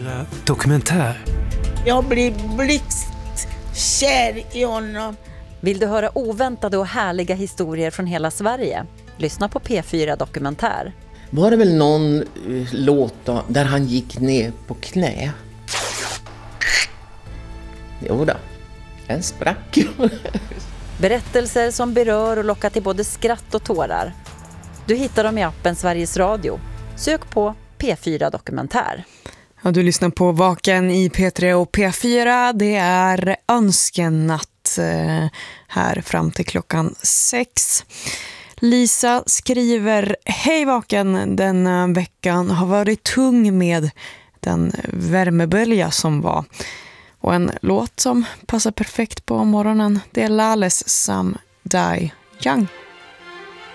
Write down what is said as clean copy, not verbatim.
P4 Dokumentär. Jag blir blixtkär i honom. Vill du höra oväntade och härliga historier från hela Sverige? Lyssna på P4 Dokumentär. Var det väl någon låt då, där han gick ner på knä? Jo då, en sprack. Berättelser som berör och lockar till både skratt och tårar. Du hittar dem i appen Sveriges Radio. Sök på P4 Dokumentär. Ja, du lyssnar på Vaken i P3 och P4. Det är önskenatt här fram till klockan 6. Lisa skriver: Hej Vaken, denna veckan har varit tung med den värmebölja som var. Och en låt som passar perfekt på morgonen, det är Lales Some Die Young.